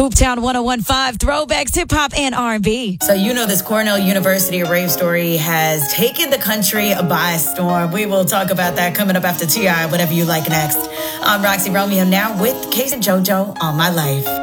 Hooptown 1015, throwbacks, hip hop, and R&B. So you know this Cornell University rave story has taken the country by storm. We will talk about that coming up after T.I., whatever you like next. I'm Roxy Romeo now with Case and JoJo on My Life.